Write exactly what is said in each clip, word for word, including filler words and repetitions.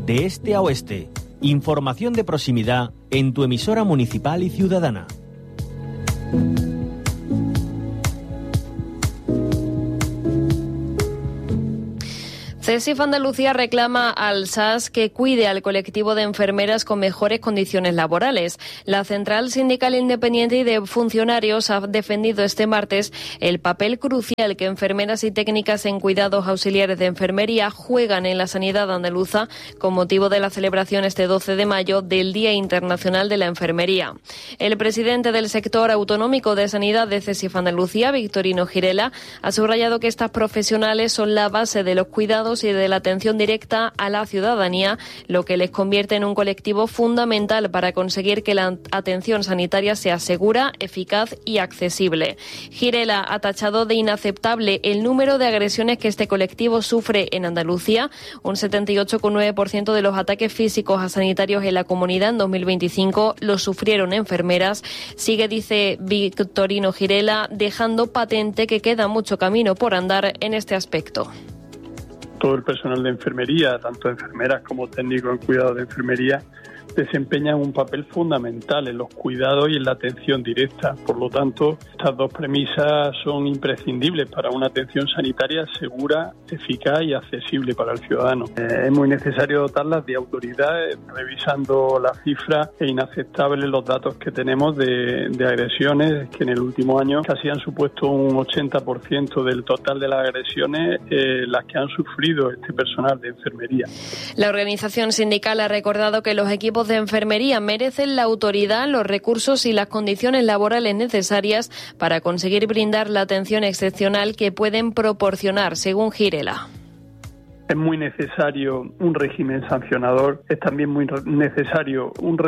de este a oeste. Información de proximidad en tu emisora municipal y ciudadana. CESIF Andalucía reclama al S A S que cuide al colectivo de enfermeras con mejores condiciones laborales. La Central Sindical Independiente y de Funcionarios ha defendido este martes el papel crucial que enfermeras y técnicas en cuidados auxiliares de enfermería juegan en la sanidad andaluza con motivo de la celebración este doce de mayo del Día Internacional de la Enfermería. El presidente del sector autonómico de sanidad de CESIF Andalucía, Victorino Girela, ha subrayado que estas profesionales son la base de los cuidados y de la atención directa a la ciudadanía, lo que les convierte en un colectivo fundamental para conseguir que la atención sanitaria sea segura, eficaz y accesible. Girela ha tachado de inaceptable el número de agresiones que este colectivo sufre en Andalucía. Un setenta y ocho coma nueve por ciento de los ataques físicos a sanitarios en la comunidad en dos mil veinticinco los sufrieron enfermeras. Sigue, dice Victorino Girela, dejando patente que queda mucho camino por andar en este aspecto. Todo el personal de enfermería, tanto enfermeras como técnicos en cuidado de enfermería, desempeñan un papel fundamental en los cuidados y en la atención directa. Por lo tanto, estas dos premisas son imprescindibles para una atención sanitaria segura, eficaz y accesible para el ciudadano. Eh, es muy necesario dotarlas de autoridad, revisando las cifras. Es inaceptable los datos que tenemos de, de agresiones, que en el último año casi han supuesto un ochenta por ciento del total de las agresiones, eh, las que han sufrido este personal de enfermería. La organización sindical ha recordado que los equipos de enfermería merecen la autoridad, los recursos y las condiciones laborales necesarias para conseguir brindar la atención excepcional que pueden proporcionar, según Girela. Es muy necesario un régimen sancionador, es también muy necesario un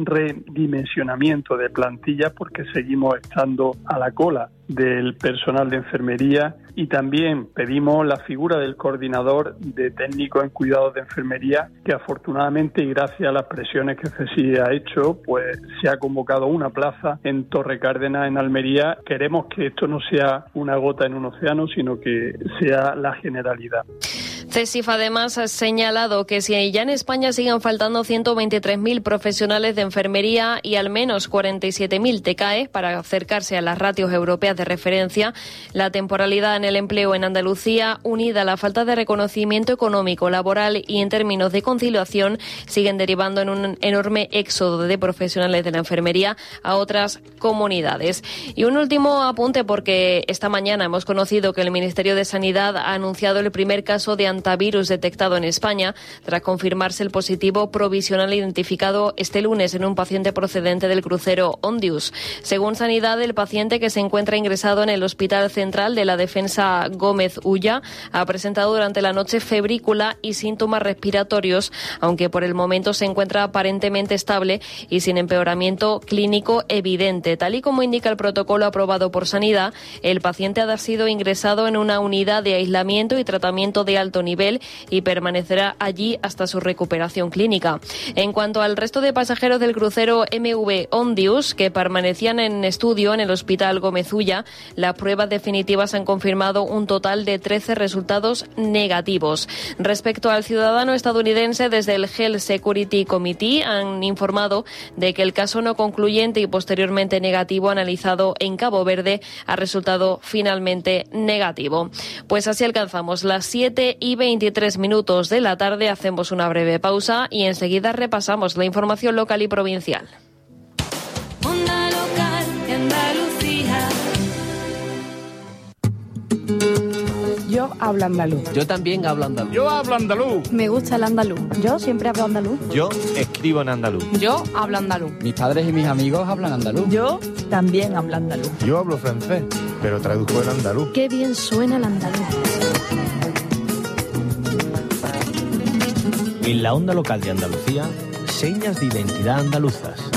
redimensionamiento de plantillas porque seguimos estando a la cola del personal de enfermería, y también pedimos la figura del coordinador de técnicos en cuidados de enfermería, que afortunadamente y gracias a las presiones que CESIF ha hecho, pues se ha convocado una plaza en Torrecárdenas, en Almería. Queremos que esto no sea una gota en un océano, sino que sea la generalidad. CESIF además ha señalado que si ya en España siguen faltando ciento veintitrés mil profesionales de enfermería y al menos cuarenta y siete mil T C A E para acercarse a las ratios europeas de referencia, la temporalidad en el empleo en Andalucía, unida a la falta de reconocimiento económico, laboral y en términos de conciliación, siguen derivando en un enorme éxodo de profesionales de la enfermería a otras comunidades. Y un último apunte, porque esta mañana hemos conocido que el Ministerio de Sanidad ha anunciado el primer caso de antivirus detectado en España, tras confirmarse el positivo provisional identificado este lunes en un paciente procedente del crucero Ondius. Según Sanidad, el paciente, que se encuentra ingresado en el Hospital Central de la Defensa Gómez Ulla, ha presentado durante la noche febrícula y síntomas respiratorios, aunque por el momento se encuentra aparentemente estable y sin empeoramiento clínico evidente. Tal y como indica el protocolo aprobado por Sanidad, el paciente ha sido ingresado en una unidad de aislamiento y tratamiento de alto nivel y permanecerá allí hasta su recuperación clínica. En cuanto al resto de pasajeros del crucero M V Ondius, que permanecían en estudio en el Hospital Gómez Ulla, las pruebas definitivas han confirmado un total de trece resultados negativos. Respecto al ciudadano estadounidense, desde el Health Security Committee han informado de que el caso no concluyente y posteriormente negativo analizado en Cabo Verde ha resultado finalmente negativo. Pues así alcanzamos las siete y veintitrés minutos de la tarde. Hacemos una breve pausa y enseguida repasamos la información local y provincial. Onda local de Andalucía. Yo hablo andaluz. Yo también hablo andaluz. Yo hablo andaluz. Me gusta el andaluz. Yo siempre hablo andaluz. Yo escribo en andaluz. Yo hablo andaluz. Mis padres y mis amigos hablan andaluz. Yo también hablo andaluz. Yo hablo francés, pero traduzco en andaluz. Qué bien suena el andaluz. En la onda local de Andalucía, señas de identidad andaluzas.